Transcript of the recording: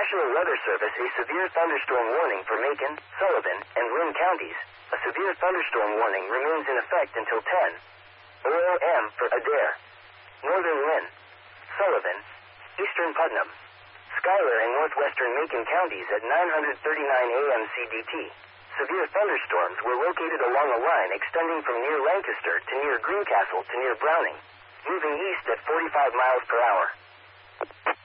National Weather Service a severe thunderstorm warning for Macon, Sullivan, and Lynn counties. A severe thunderstorm warning remains in effect until 10 a.m. for Adair, Northern Lynn, Sullivan, Eastern Putnam, Schuyler, and northwestern Macon counties at 9:39 a.m. CDT. Severe thunderstorms were located along a line extending from near Lancaster to near Greencastle to near Browning, moving east at 45 miles per hour.